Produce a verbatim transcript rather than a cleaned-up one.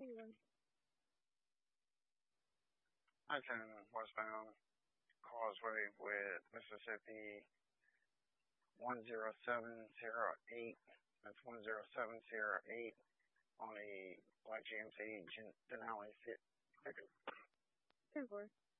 I ten westbound Causeway with Mississippi one zero seven zero eight. That's one zero seven zero eight on a black G M C Denali pickup.